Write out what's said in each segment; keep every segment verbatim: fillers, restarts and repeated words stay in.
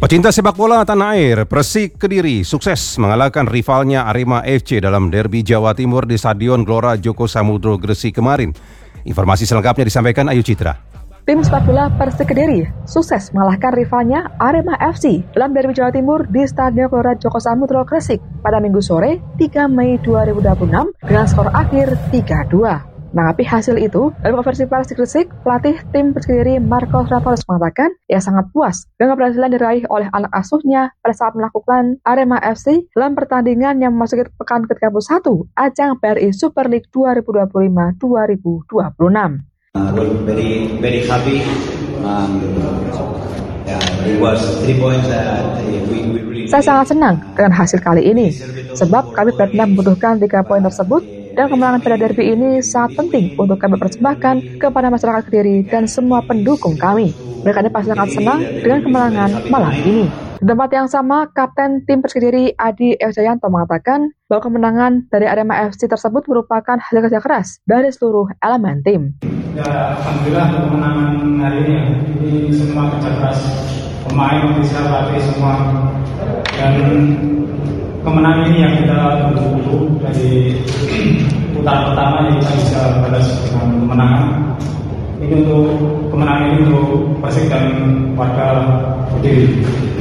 Pecinta sepak bola tanah air, Persik Kediri sukses mengalahkan rivalnya Arema F C dalam derby Jawa Timur di Stadion Gelora Joko Samudro Gresik kemarin. Informasi selengkapnya disampaikan Ayu Citra. Tim sepak bola Persik Kediri sukses mengalahkan rivalnya Arema F C dalam derby Jawa Timur di Stadion Gelora Joko Samudro Gresik pada Minggu sore tiga Mei dua ribu dua puluh enam dengan skor akhir tiga dua. Menanggapi hasil itu, dalam konferensi pers di Gresik, pelatih tim Persik Kediri Marcos Rafaels mengatakan ia sangat puas dengan keberhasilan diraih oleh anak asuhnya pada saat melakukan Arema F C dalam pertandingan yang memasuki pekan ke tiga puluh satu ajang B R I Super League dua ribu dua puluh lima dua ribu dua puluh enam. Uh, very very happy. Um, yeah, it was three points that we, we really... Saya sangat senang dengan hasil kali ini, sebab kami benar-benar membutuhkan tiga poin tersebut. Dan kemenangan pada derby ini sangat penting untuk kami persembahkan kepada masyarakat Kediri dan semua pendukung kami. Mereka ini pasti sangat senang dengan kemenangan malam ini. Di tempat yang sama, Kapten tim Persik Kediri Adi Ewjayanto mengatakan bahwa kemenangan dari Arema F C tersebut merupakan hasil kerja keras dari seluruh elemen tim. Ya, alhamdulillah kemenangan hari ini, ini semua kerja keras pemain, ofisial, pelatih semua, dan kemenangan ini yang kita tunggu dari putaran pertama yang kita bisa balas dengan kemenangan. Ini untuk kemenangan ini untuk Persik dan warga Kediri.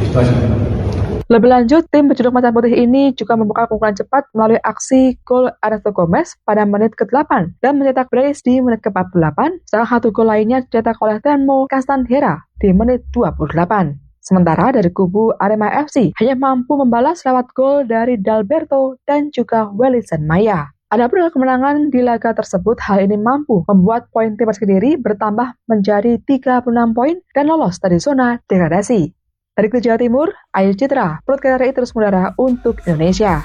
Lebih lanjut, tim berjuluk Macan Putih ini juga membuka keunggulan cepat melalui aksi gol Ernesto Gomez pada menit ke delapan dan mencetak brace di menit ke empat puluh delapan, sedangkan satu gol lainnya dicetak oleh Telmo Castanheira di menit dua puluh delapan. Sementara dari kubu Arema F C hanya mampu membalas lewat gol dari Dalberto dan juga Wellison Maya. Adapun dengan kemenangan di laga tersebut, hal ini mampu membuat poin tim Persik Kediri bertambah menjadi tiga puluh enam poin dan lolos dari zona degradasi. Dari Jawa Timur, Ayu Citra, Perut K R I terus mengudara untuk Indonesia.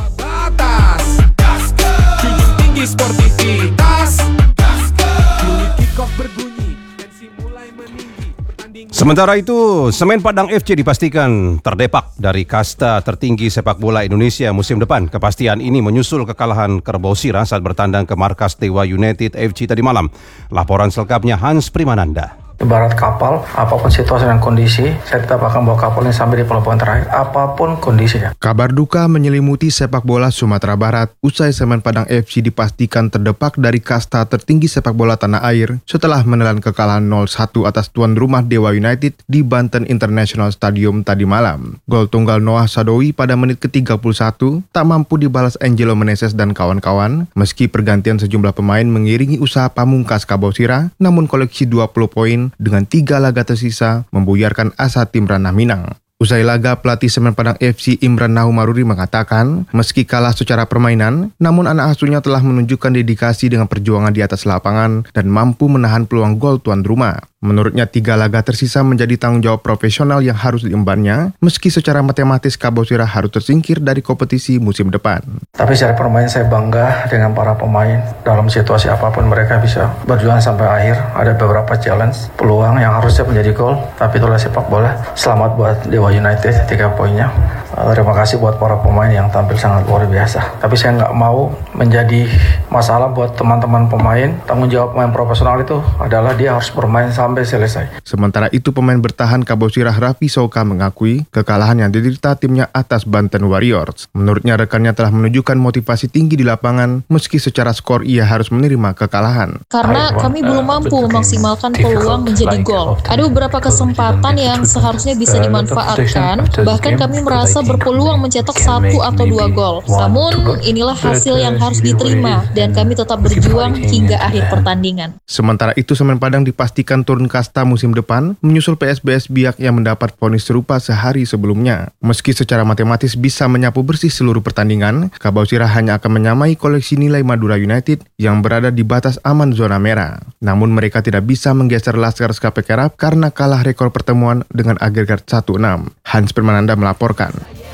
Sementara itu, Semen Padang F C dipastikan terdepak dari kasta tertinggi sepak bola Indonesia musim depan. Kepastian ini menyusul kekalahan Kerbau Sirah saat bertandang ke markas Dewa United F C tadi malam. Laporan selengkapnya Hans Primananda. Ibarat kapal, apapun situasi dan kondisi, saya tetap akan bawa kapal ini sampai di pelabuhan terakhir, apapun kondisinya. Kabar duka menyelimuti sepak bola Sumatera Barat usai Semen Padang F C dipastikan terdepak dari kasta tertinggi sepak bola tanah air setelah menelan kekalahan nol satu atas tuan rumah Dewa United di Banten International Stadium tadi malam. Gol tunggal Noah Sadowi pada menit ke tiga puluh satu tak mampu dibalas Angelo Meneses dan kawan-kawan meski pergantian sejumlah pemain mengiringi usaha pamungkas Kerbau Sirah, namun koleksi dua puluh poin dengan tiga laga tersisa membuyarkan asa tim Ranah Minang. Usai laga, pelatih Semen Padang F C Imran Nahumaruri mengatakan, meski kalah secara permainan, namun anak asuhnya telah menunjukkan dedikasi dengan perjuangan di atas lapangan dan mampu menahan peluang gol tuan rumah. Menurutnya, tiga laga tersisa menjadi tanggung jawab profesional yang harus diembannya, meski secara matematis Kerbau Sirah harus tersingkir dari kompetisi musim depan. Tapi secara permainan saya bangga dengan para pemain. Dalam situasi apapun mereka bisa berjuang sampai akhir. Ada beberapa challenge, peluang yang harusnya menjadi gol, tapi itulah sepak bola. Selamat buat Dewa United, tiga poinnya. Terima kasih buat para pemain yang tampil sangat luar biasa. Tapi saya nggak mau menjadi masalah buat teman-teman pemain. Tanggung jawab pemain profesional itu adalah dia harus bermain sampai selesai. Sementara itu, pemain bertahan Kerbau Sirah Raffi Soka mengakui kekalahan yang diderita timnya atas Banten Warriors. Menurutnya, rekannya telah menunjukkan motivasi tinggi di lapangan meski secara skor ia harus menerima kekalahan. Karena kami belum mampu memaksimalkan peluang menjadi gol. Ada beberapa kesempatan yang seharusnya bisa dimanfaatkan, bahkan kami merasa berpeluang mencetak satu atau dua gol. Namun, inilah hasil yang harus diterima dan kami tetap berjuang hingga akhir pertandingan. Sementara itu, Semen Padang dipastikan turun kasta musim depan menyusul P S B S Biak yang mendapat vonis serupa sehari sebelumnya. Meski secara matematis bisa menyapu bersih seluruh pertandingan, Kerbau Sirah hanya akan menyamai koleksi nilai Madura United yang berada di batas aman zona merah. Namun mereka tidak bisa menggeser Laskar Skape Kerap karena kalah rekor pertemuan dengan agregat satu enam. Hans Primananda melaporkan.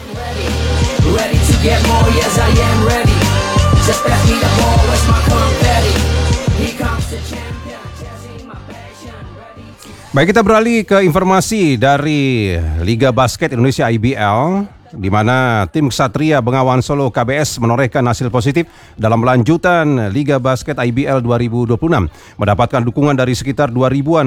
Baik, kita beralih ke informasi dari Liga Basket Indonesia I B L. di mana tim Ksatria Bengawan Solo K B S menorehkan hasil positif dalam lanjutan Liga Basket I B L dua ribu dua puluh enam, mendapatkan dukungan dari sekitar dua ribuan